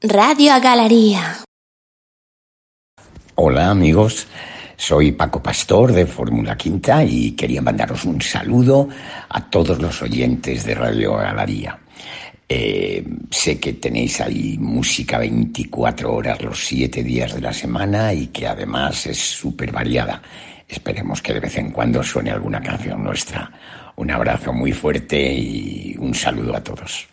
Radio Galería. Hola amigos, soy Paco Pastor de Fórmula Quinta y quería mandaros un saludo a todos los oyentes de Radio Galería. Sé que tenéis ahí música 24 horas los 7 días de la semana y que además es súper variada. Esperemos que de vez en cuando suene alguna canción nuestra. Un abrazo muy fuerte y un saludo a todos.